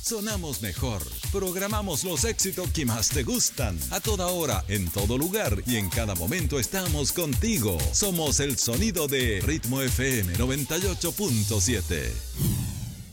Sonamos mejor. Programamos los éxitos que más te gustan. A toda hora, en todo lugar y en cada momento estamos contigo. Somos el sonido de Ritmo FM 98.7.